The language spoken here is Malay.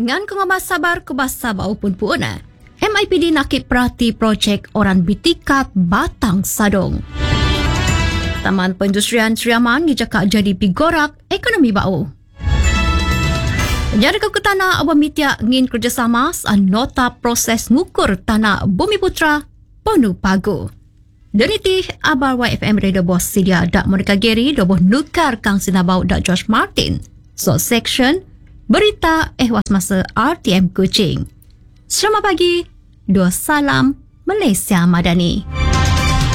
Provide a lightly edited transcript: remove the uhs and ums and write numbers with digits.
Ngan kong sabar kubas-sabar pun MIPD nakip perhati projek orang bitikat Batang Sadong. Taman Perindustrian Seriaman dijaka jadi pigorak ekonomi bau. Penjara ke tanah awam mitia ngin kerjasama nota proses ngukur tanah Bumi Putra Ponu Pagu. Dan itu abar YFM Radio Bos Sidia dak mereka geri doboh nukar kang sinabau dak George Martin. So section berita ehwas masa RTM Kuching. Selamat pagi. Dua salam Malaysia Madani.